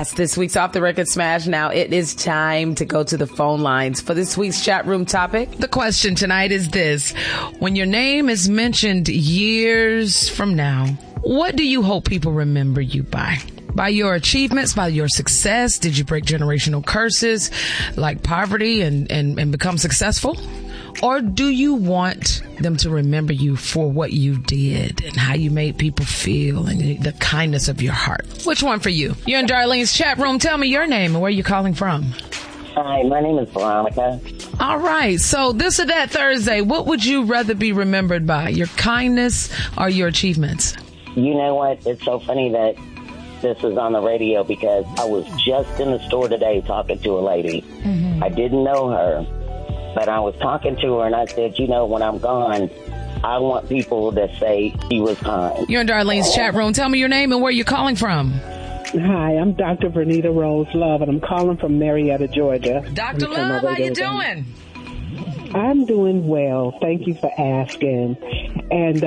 That's this week's Off the Record Smash. Now it is time to go to the phone lines for this week's chat room topic. The question tonight is this. When your name is mentioned years from now, what do you hope people remember you by? By your achievements, by your success? Did you break generational curses like poverty and become successful? Or do you want them to remember you for what you did and how you made people feel and the kindness of your heart? Which one for you? You're in Darlene's chat room. Tell me your name and where you're calling from. Hi, my name is Veronica. All right. So this or that Thursday, what would you rather be remembered by? Your kindness or your achievements? You know what? It's so funny that this is on the radio because I was just in the store today talking to a lady. Mm-hmm. I didn't know her, but I was talking to her and I said, you know, when I'm gone, I want people to say she was kind. You're in Darlene's chat room. Tell me your name and where you're calling from. Hi, I'm Dr. Vernita Rose Love, and I'm calling from Marietta, Georgia. Dr. Love, how you doing? I'm doing well. Thank you for asking. And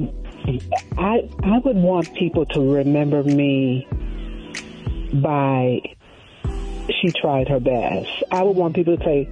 I would want people to remember me by she tried her best. I would want people to say,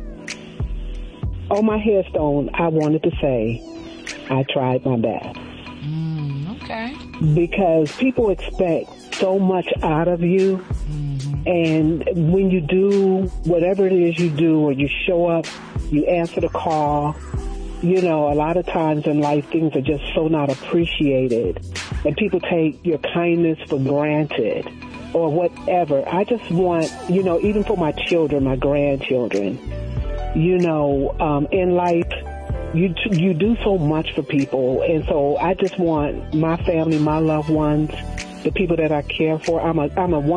on my headstone, I wanted to say, I tried my best. Okay. Because people expect so much out of you. Mm-hmm. And when you do whatever it is you do, or you show up, you answer the call, you know, a lot of times in life, things are just so not appreciated. And people take your kindness for granted or whatever. I just want, you know, even for my children, my grandchildren, you know, in life, you do so much for people. And so I just want my family, my loved ones, the people that I care for. I'm a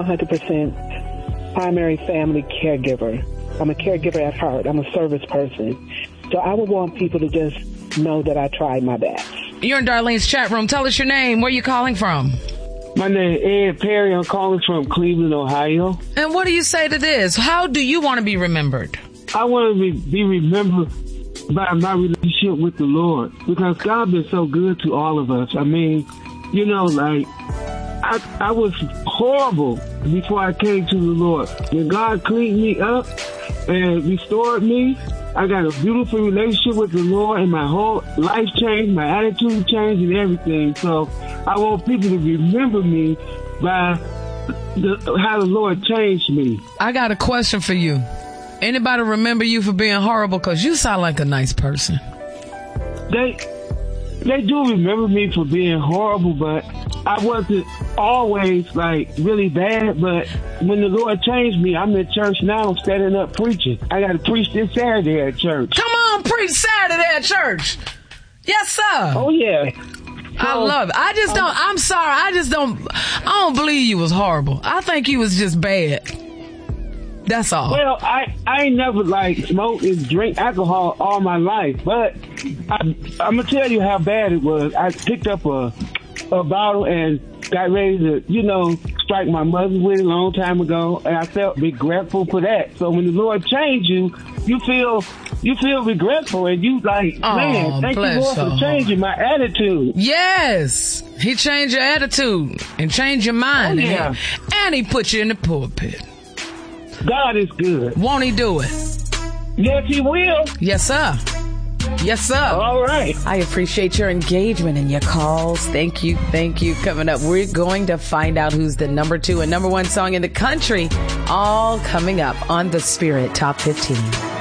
100% primary family caregiver. I'm a caregiver at heart. I'm a service person. So I would want people to just know that I tried my best. You're in Darlene's chat room. Tell us your name. Where are you calling from? My name is Ed Perry. I'm calling from Cleveland, Ohio. And what do you say to this? How do you want to be remembered? I want to be remembered by my relationship with the Lord, because God been so good to all of us. I mean, you know, like, I was horrible before I came to the Lord. When God cleaned me up and restored me, I got a beautiful relationship with the Lord, and my whole life changed, my attitude changed, and everything. So I want people to remember me by how the Lord changed me. I got a question for you. Anybody remember you for being horrible? Because you sound like a nice person. They do remember me for being horrible, but I wasn't always, like, really bad. But when the Lord changed me, I'm in church now. I'm standing up preaching. I got to preach this Saturday at church. Come on, preach Saturday at church. Yes, sir. Oh, yeah. I love it. I don't believe you was horrible. I think you was just bad. That's all. Well, I ain't never, like, smoked and drink alcohol all my life, but I'm going to tell you how bad it was. I picked up a bottle and got ready to, you know, strike my mother with it a long time ago, and I felt regretful for that. So when the Lord changed you, you feel regretful, and you like, man, thank you, Lord, for changing my attitude. Yes. He changed your attitude and changed your mind. Oh, yeah. And he put you in the pulpit. God is good. Won't he do it? Yes, he will. Yes, sir. Yes, sir. All right. I appreciate your engagement and your calls. Thank you. Thank you. Coming up, we're going to find out who's the number 2 and number 1 song in the country. All coming up on The Spirit Top 15.